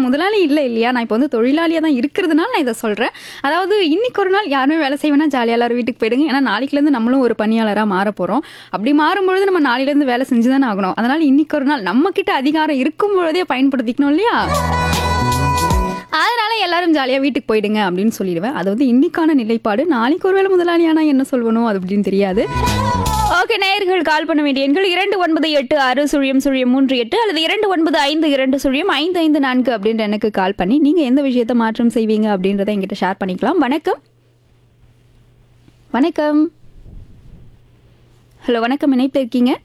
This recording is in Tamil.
நான் முதலாளி இல்லை இல்லையா, நான் இப்போ வந்து தொழிலாளியாக தான் இருக்கிறதுனால நான் இதை சொல்கிறேன். அதாவது இன்னைக்கு ஒரு நாள் யாருமே வேலை செய்வேன்னா ஜாலியாக எல்லாரும் வீட்டுக்கு போயிடுங்க. ஏன்னா நாளைக்குலேருந்து நம்மளும் ஒரு பணியாளராக மாற போகிறோம். அப்படி மாறும்பொழுது நம்ம நாளையிலேருந்து வேலை செஞ்சு தானே ஆகணும். அதனால இன்னைக்கு ஒரு நாள் நம்ம கிட்ட அதிகாரம் இருக்கும் பொழுதே பயன்படுத்திக்கணும் இல்லையா. அதனால எல்லாரும் ஜாலியாக வீட்டுக்கு போயிடுங்க அப்படின்னு சொல்லிடுவேன். அது வந்து இன்னைக்கான நிலைப்பாடு. நாளைக்கு ஒருவேளை முதலாளியானா என்ன சொல்லணும் அது அப்படின்னு தெரியாது. ஓகே, நேயர்கள் கால் பண்ண வேண்டிய எண்கள் 29860038 அல்லது 2952205554 அப்படின்ற எனக்கு கால் பண்ணி நீங்க எந்த விஷயத்தை மாற்றம் செய்வீங்க அப்படின்றத என்கிட்ட ஷேர் பண்ணிக்கலாம். வணக்கம். வணக்கம். ஹலோ, வணக்கம். இணைப்பில் இருக்கீங்க?